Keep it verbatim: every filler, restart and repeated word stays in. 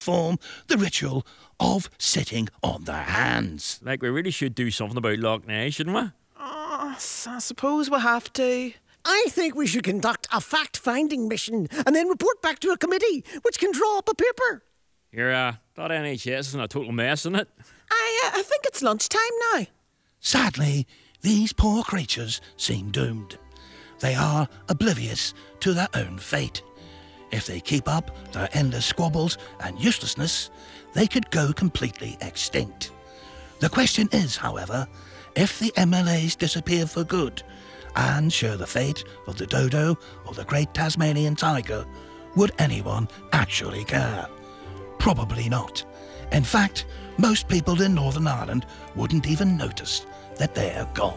perform the ritual of sitting on their hands. Like, we really should do something about Loch Ness, shouldn't we? Oh, I suppose we have to. I think we should conduct a fact-finding mission and then report back to a committee which can draw up a paper. Your, uh, that N H S isn't a total mess, isn't it? I, uh, I think it's lunchtime now. Sadly, these poor creatures seem doomed. They are oblivious to their own fate. If they keep up their endless squabbles and uselessness, they could go completely extinct. The question is, however, if the M L As disappear for good and share the fate of the dodo or the great Tasmanian tiger, would anyone actually care? Probably not. In fact, most people in Northern Ireland wouldn't even notice that they're gone.